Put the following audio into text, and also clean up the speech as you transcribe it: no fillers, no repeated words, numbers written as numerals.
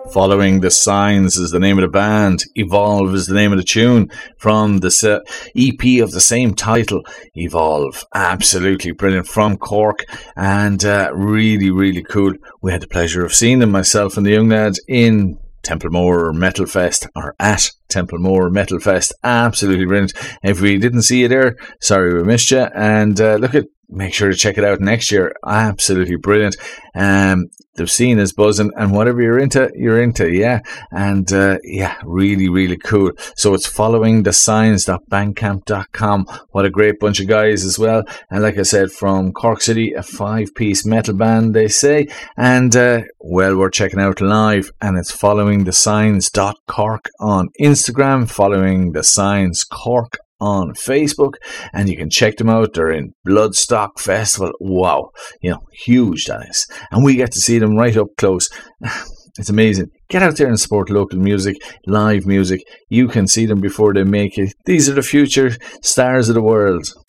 Following the Signs is the name of the band. Evolve is the name of the tune from the EP of the same title. Evolve. Absolutely brilliant from Cork and really, really cool. We had the pleasure of seeing them, myself and the young lads, in Templemore Metal Fest, or at Templemore Metal Fest. Absolutely brilliant. If we didn't see you there, sorry we missed you. And make sure to check it out next year. Absolutely brilliant. The scene is buzzing, and whatever you're into, yeah. And really, really cool. So it's followingthesigns.bandcamp.com. What a great bunch of guys as well. And like I said, from Cork City, a 5-piece metal band, they say. And we're checking out live, and it's followingthesigns.cork on Instagram, Following the Signs Cork on Facebook, and you can check them out. They're in Bloodstock Festival. Wow, huge that is, and we get to see them right up close. It's amazing. Get out there and support local music, live music. You can see them before they make it. These are the future stars of the world.